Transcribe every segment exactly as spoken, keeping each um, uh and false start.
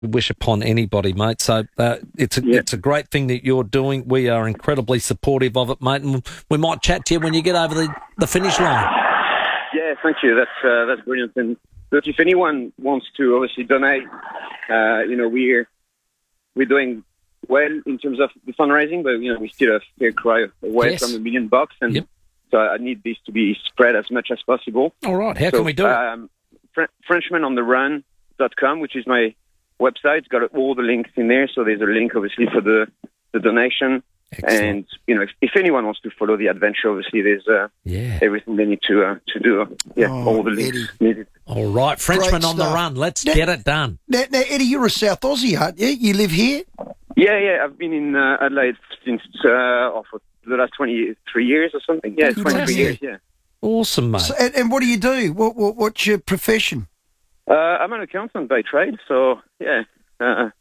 wish upon anybody, mate. So uh, it's a, Yeah. it's a great thing that you're doing. We are incredibly supportive of it, mate, and we might chat to you when you get over the, the finish line. Yeah, thank you. That's uh, that's brilliant. And look, if anyone wants to obviously donate, uh, you know, we're we're doing well in terms of the fundraising, but you know, we still a fair cry away Yes. from a million bucks, and Yep. so I need this to be spread as much as possible. All right, how so, can we do it? um, Fr- Frenchman on the Run dot com, which is my website. It's got all the links in there. So there's a link, obviously, for the, the donation. Excellent. And, you know, if, if anyone wants to follow the adventure, obviously, there's uh, Yeah. everything they need to uh, to do. Yeah, Oh, all the links Eddie. needed. All right, Frenchman Great on the stuff. Run. Let's Now- get it done. Now, now, Eddie, you're a South Aussie, aren't you? You live here? Yeah, yeah. I've been in uh, Adelaide since uh, oh, for the last twenty-three years or something. Yeah, Good twenty-three idea. years, yeah. Awesome, mate. So, and, and what do you do? What, what What's your profession? Uh, I'm an accountant by trade, so yeah. Uh,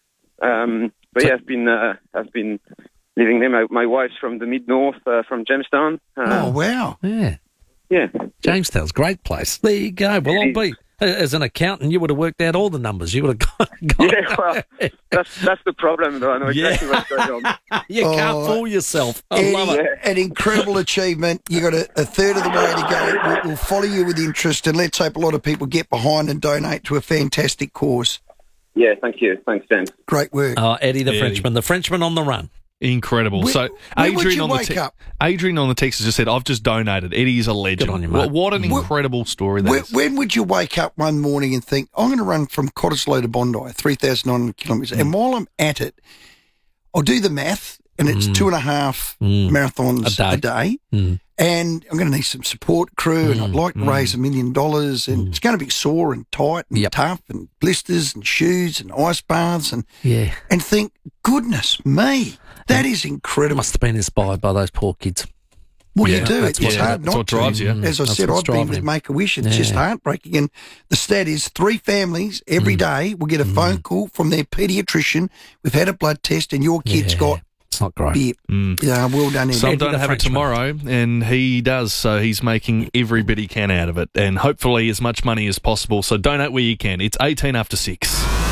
um, but So- yeah, I've been uh, I've been living there. My, my wife's from the mid north, uh, from Jamestown. Uh, Oh, wow. Yeah. yeah, Jamestown's a great place. There you go. Well, I'll be, as an accountant, you would have worked out all the numbers. You would have got, got yeah. Well, that's that's the problem, though. I know exactly what's going on. you can't Oh, fool yourself. I Eddie, love it. Yeah. an incredible achievement. You got a, a third of the way to go. We'll, we'll follow you with interest, and let's hope a lot of people get behind and donate to a fantastic cause. Yeah, thank you. Thanks, Dan. Great work. Oh, Eddie the Eddie. Frenchman. The Frenchman on the Run. Incredible. When- so when would Adrian you on the wake te- up? Adrian on the text has just said, "I've just donated." Eddie's a legend. Good on you, What, mate. what an When- incredible story that When, is. when would you wake up one morning and think, I'm going to run from Cottesloe to Bondi, three thousand nine hundred kilometres, Mm. and while I'm at it, I'll do the math, and it's two and a half Mm. marathons A a day. day, Mm. and I'm going to need some support crew, and I'd like to raise a million dollars, and it's going to be sore and tight and Yep. tough, and blisters and shoes and ice baths, and Yeah. and think, goodness me, that is incredible. Must have been inspired by those poor kids. What Yeah, do you do? that's It's what- hard that's not what drives to. you. As I That's said, what's I've been driving with him. Make-A-Wish. It's just Yeah. heartbreaking. And the stat is three families every Mm. day will get a phone call from their paediatrician. We've had a blood test and your kid's Yeah. got It's not great. bip. Mm. Yeah, well done, Eddie. Some Eddie don't the have it Frenchman. tomorrow, and he does, so he's making every bit he can out of it, and hopefully as much money as possible. So donate where you can. It's eighteen after six.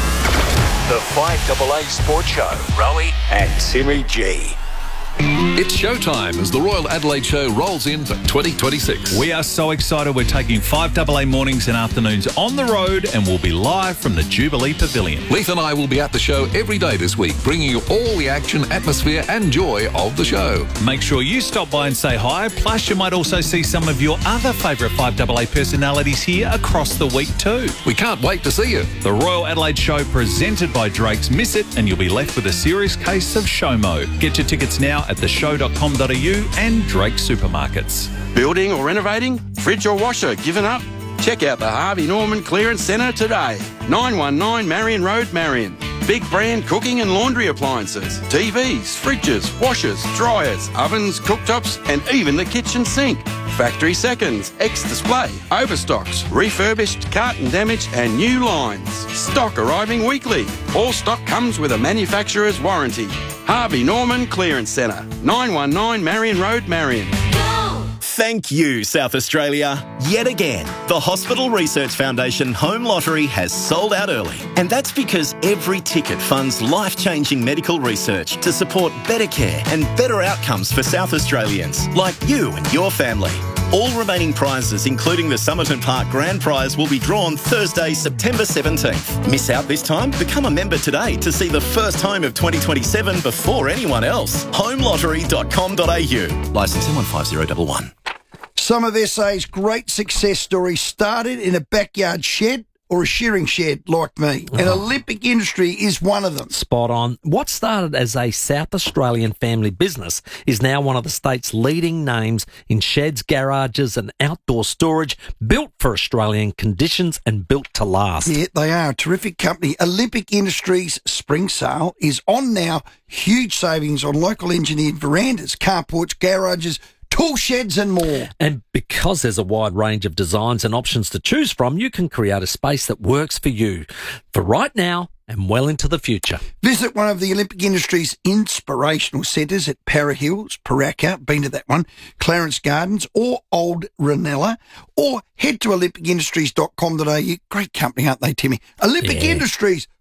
The five A A Sports Show. Rowie and Timmy G. It's showtime as the Royal Adelaide Show rolls in for twenty twenty-six. We are so excited. We're taking five A A mornings and afternoons on the road, and we'll be live from the Jubilee Pavilion. Leith and I will be at the show every day this week, bringing you all the action, atmosphere and joy of the show. Make sure you stop by and say hi. Plus, you might also see some of your other favourite five A A personalities here across the week too. We can't wait to see you. The Royal Adelaide Show presented by Drake's. Miss it and you'll be left with a serious case of SHOMO. Get your tickets now at the show dot com dot a u and Drake Supermarkets. Building or renovating? Fridge or washer given up? Check out the Harvey Norman Clearance Centre today. nine one nine Marion Road, Marion. Big brand cooking and laundry appliances, T Vs, fridges, washers, dryers, ovens, cooktops and even the kitchen sink. Factory seconds, ex-display, overstocks, refurbished, carton damage and new lines. Stock arriving weekly. All stock comes with a manufacturer's warranty. Harvey Norman Clearance Centre, nine one nine Marion Road, Marion. Thank you, South Australia. Yet again, the Hospital Research Foundation Home Lottery has sold out early. And that's because every ticket funds life-changing medical research to support better care and better outcomes for South Australians, like you and your family. All remaining prizes, including the Somerton Park Grand Prize, will be drawn Thursday, September seventeenth. Miss out this time? Become a member today to see the first home of twenty twenty-seven before anyone else. home lottery dot com dot a u. Licence M one five zero one one. Some of S A's great success stories started in a backyard shed or a shearing shed like me. And Olympic Industry is one of them. Spot on. What started as a South Australian family business is now one of the state's leading names in sheds, garages and outdoor storage, built for Australian conditions and built to last. Yeah, they are a terrific company. Olympic Industries spring sale is on now. Huge savings on local engineered verandas, carports, garages, tool sheds and more. And because there's a wide range of designs and options to choose from, you can create a space that works for you for right now and well into the future. Visit one of the Olympic Industries inspirational centres at Para Hills, Paraka, been to that one, Clarence Gardens or Old Ranella, or head to olympic industries dot com dot a u. Great company, aren't they, Timmy? Olympic Yeah. Industries,